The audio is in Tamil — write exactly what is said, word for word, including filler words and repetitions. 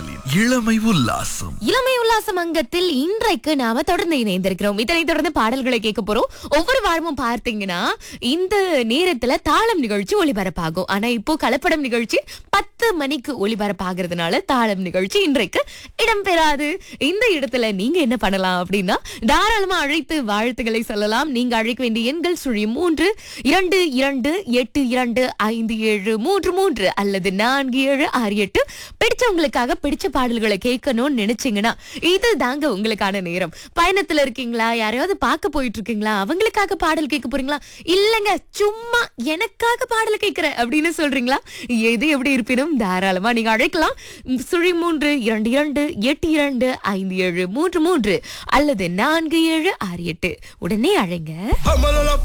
பாடல்களின் இளமை உல்லாசம். இளமை உல்லாசம் அங்கத்தில் இன்றைக்கு நாம தொடர்ந்து இணைந்திருக்கிறோம். இதனை தொடர்ந்து பாடல்களை கேட்க போறோம். ஒவ்வொரு வாரமும் பார்த்தீங்கன்னா இந்த நேரத்துல தாளம் நிகழ்ச்சி ஒளிபரப்பாகும். ஆனா இப்போ கலப்படம் நிகழ்ச்சி பத்து மணிக்கு ஒளிபரப்பாகிறதுனால தாளம் நிகழ்ச்சி இன்றைக்கு இடம்பெறாது. இந்த இடத்துல நீங்க என்ன பண்ணலாம் அப்படின்னா, தாராளமா அழைத்து வாழ்த்துக்களை சொல்லலாம். நீங்க அழைக்க வேண்டிய எண்கள் சுழி மூன்று இரண்டு இரண்டு எட்டு இரண்டு ஐந்து ஏழு மூன்று மூன்று அல்லது நான்கு ஏழு ஆறு எட்டு. பிடிச்சவங்களுக்காக பிடிச்ச பாடல்களை கேட்கணும்னு நினைச்சீங்கன்னா இது தாங்க உங்களுக்கான நேரம். பயணத்துல இருக்கீங்களா, யாரையாவது பார்க்க போயிட்டு இருக்கீங்களா, அவங்களுக்காக பாடல் கேட்க போறீங்களா, இல்லங்க சும்மா எனக்காக பாடல் கேட்கிறேன் அப்படின்னு சொல்றீங்களா, எது எப்படி இருப்பினும் தாராளமா நீங்க அழைக்கலாம். சுழி மூன்று இரண்டு இரண்டு எட்டு இரண்டு ஐந்து ஏழு மூன்று மூன்று அல்லது நான்கு ஏழு ஆறு எட்டு. உடனே அழைங்க.